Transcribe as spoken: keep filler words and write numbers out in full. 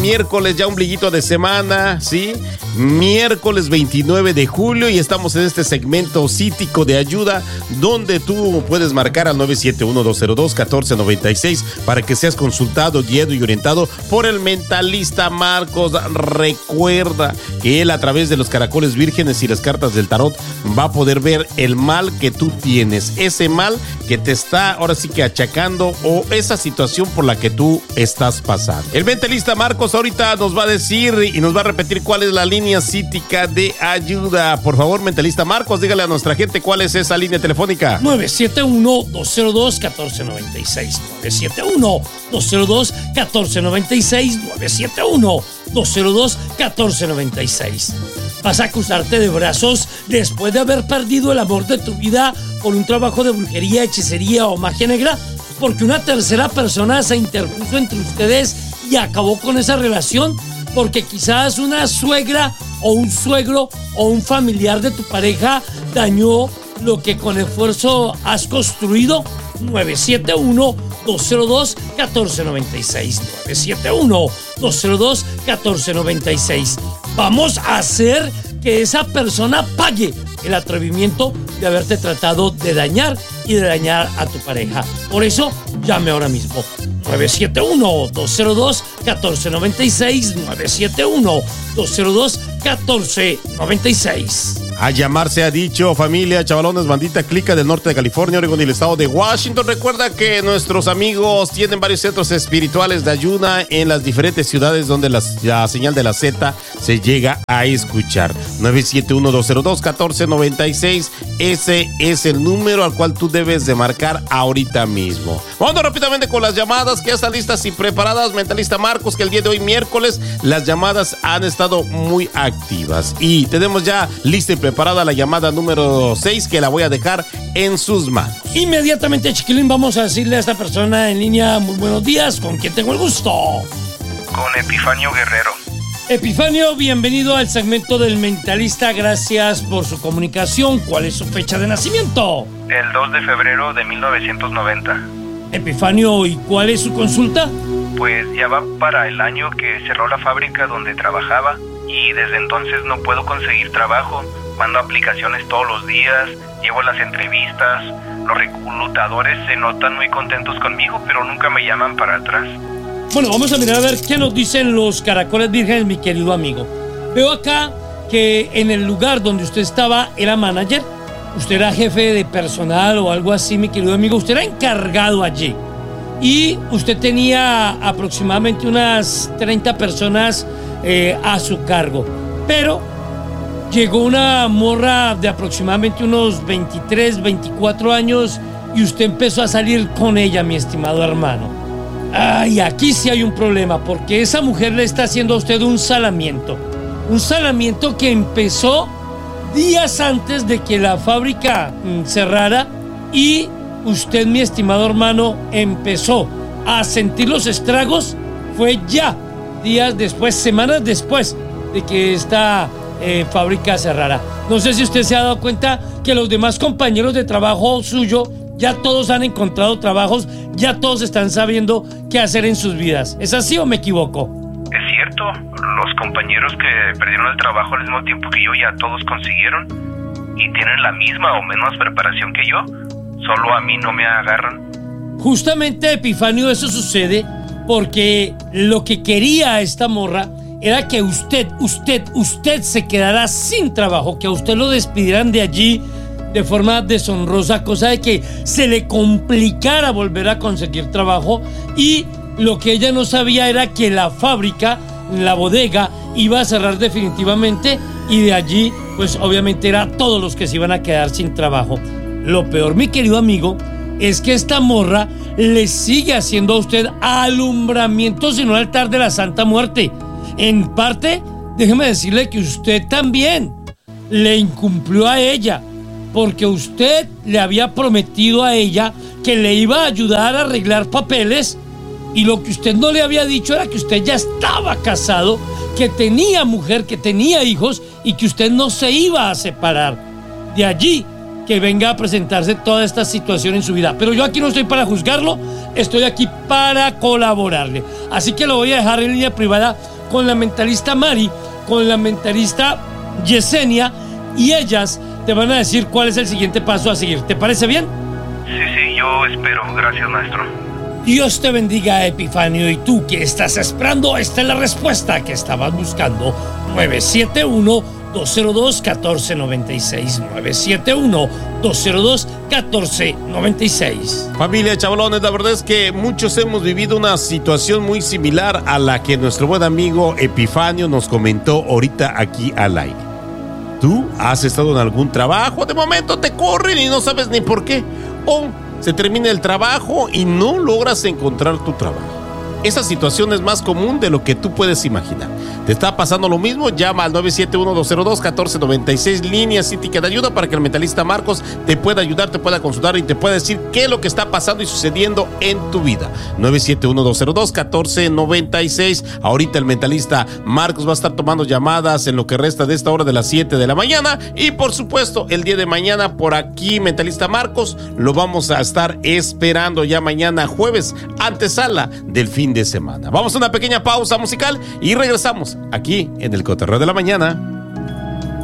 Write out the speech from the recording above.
miércoles, ya ombliguito de semana, ¿sí? Miércoles veintinueve de julio y estamos en este segmento cítico de ayuda donde tú puedes marcar al nueve siete uno, dos cero dos, uno cuatro nueve seis para que seas consultado, guiado y orientado por el mentalista Marcos. Recuerda que él a través de los caracoles vírgenes y las cartas del tarot va a poder ver el mal que tú tienes, ese mal que te está ahora sí que achacando o esa situación por la que tú estás pasando. El mentalista Marcos ahorita nos va a decir y nos va a repetir cuál es la línea cítica de ayuda. Por favor, mentalista Marcos, dígale a nuestra gente cuál es esa línea telefónica. nueve siete uno, dos cero dos, uno cuatro nueve seis. nueve siete uno, dos cero dos, uno cuatro nueve seis. nueve siete uno, dos cero dos, uno cuatro nueve seis. Vas a cruzarte de brazos después de haber perdido el amor de tu vida por un trabajo de brujería, hechicería o magia negra, porque una tercera persona se interpuso entre ustedes y acabó con esa relación, porque quizás una suegra o un suegro o un familiar de tu pareja dañó lo que con esfuerzo has construido. nueve siete uno, dos cero dos, uno cuatro nueve seis. nueve siete uno, dos cero dos, uno cuatro nueve seis. Vamos a hacer que esa persona pague el atrevimiento de haberte tratado de dañar y de dañar a tu pareja. Por eso, llame ahora mismo. nueve siete uno, dos cero dos, uno cuatro nueve seis. nueve siete uno, dos cero dos, uno cuatro nueve seis. A llamar se ha dicho, familia, chavalones, bandita clica del norte de California, Oregón y el estado de Washington. Recuerda que nuestros amigos tienen varios centros espirituales de ayuda en las diferentes ciudades donde las, la señal de la Z se llega a escuchar. nueve siete uno, dos cero dos, uno cuatro nueve seis. Ese es el número al cual tú debes de marcar ahorita mismo. Vamos rápidamente con las llamadas que ya están listas y preparadas. Mentalista Marcos, que el día de hoy, miércoles, las llamadas han estado muy activas. Y tenemos ya lista y preparada la llamada número seis, que la voy a dejar en sus manos. Inmediatamente, chiquilín, vamos a decirle a esta persona en línea, muy buenos días, ¿con quién tengo el gusto? Con Epifanio Guerrero. Epifanio, bienvenido al segmento del mentalista, gracias por su comunicación. ¿Cuál es su fecha de nacimiento? El dos de febrero de mil novecientos noventa. Epifanio, ¿y cuál es su consulta? Pues ya va para el año que cerró la fábrica donde trabajaba y desde entonces no puedo conseguir trabajo. Mando aplicaciones todos los días, llevo las entrevistas, los reclutadores se notan muy contentos conmigo, pero nunca me llaman para atrás. Bueno, vamos a mirar a ver qué nos dicen los caracoles vírgenes, mi querido amigo. Veo acá que en el lugar donde usted estaba era manager, usted era jefe de personal o algo así, mi querido amigo, usted era encargado allí. Y usted tenía aproximadamente unas treinta personas eh, a su cargo. Pero llegó una morra de aproximadamente unos veintitrés, veinticuatro años y usted empezó a salir con ella, mi estimado hermano. Ay, aquí sí hay un problema, porque esa mujer le está haciendo a usted un salamiento. Un salamiento que empezó días antes de que la fábrica mm, cerrara y usted, mi estimado hermano, empezó a sentir los estragos. Fue ya días después, semanas después de que esta eh, fábrica cerrara. No sé si usted se ha dado cuenta que los demás compañeros de trabajo suyo ya todos han encontrado trabajos, ya todos están sabiendo qué hacer en sus vidas. ¿Es así o me equivoco? Es cierto, los compañeros que perdieron el trabajo al mismo tiempo que yo ya todos consiguieron y tienen la misma o menos preparación que yo, solo a mí no me agarran. Justamente, Epifanio, eso sucede porque lo que quería esta morra era que usted, usted, usted se quedara sin trabajo, que a usted lo despidieran de allí de forma deshonrosa, cosa de que se le complicara volver a conseguir trabajo, y lo que ella no sabía era que la fábrica, la bodega, iba a cerrar definitivamente y de allí, pues obviamente era todos los que se iban a quedar sin trabajo. Lo peor, mi querido amigo, es que esta morra le sigue haciendo a usted alumbramientos en un altar de la Santa Muerte. En parte, déjeme decirle que usted también le incumplió a ella, porque usted le había prometido a ella que le iba a ayudar a arreglar papeles, y lo que usted no le había dicho era que usted ya estaba casado, que tenía mujer, que tenía hijos y que usted no se iba a separar. De allí que venga a presentarse toda esta situación en su vida. Pero yo aquí no estoy para juzgarlo, estoy aquí para colaborarle. Así que lo voy a dejar en línea privada con la mentalista Mari, con la mentalista Yesenia, y ellas te van a decir cuál es el siguiente paso a seguir. ¿Te parece bien? Sí, sí, yo espero. Gracias, maestro. Dios te bendiga, Epifanio. Y tú, ¿qué estás esperando? Esta es la respuesta que estabas buscando. nueve siete uno, dos cero dos, uno cuatro nueve seis. nueve siete uno, dos cero dos, uno cuatro nueve seis. Familia Chabalones, la verdad es que muchos hemos vivido una situación muy similar a la que nuestro buen amigo Epifanio nos comentó ahorita aquí al aire. ¿Tú has estado en algún trabajo? De momento te corren y no sabes ni por qué. O se termina el trabajo y no logras encontrar tu trabajo. Esa situación es más común de lo que tú puedes imaginar. ¿Te está pasando lo mismo? Llama al nueve siete uno, dos cero dos, uno cuatro nueve seis, línea Cítica de Ayuda, para que el mentalista Marcos te pueda ayudar, te pueda consultar y te pueda decir qué es lo que está pasando y sucediendo en tu vida. nueve siete uno, dos cero dos, uno cuatro nueve seis. Ahorita el mentalista Marcos va a estar tomando llamadas en lo que resta de esta hora de las siete de la mañana. Y por supuesto, el día de mañana por aquí, mentalista Marcos, lo vamos a estar esperando ya mañana jueves, antesala del fin de semana. Vamos a una pequeña pausa musical y regresamos aquí en el Cotorreo de la Mañana.